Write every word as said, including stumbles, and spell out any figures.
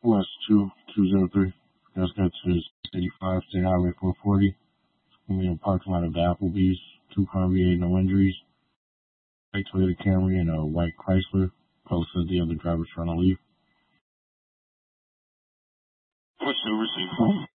West two two zero three. Guys got to eighty-five State Highway four forty. It's gonna be in the parking lot of the Applebee's. Two car V eight, no injuries. White Toyota Camry and a white Chrysler. Posted the other drivers trying to leave. What's the receipt?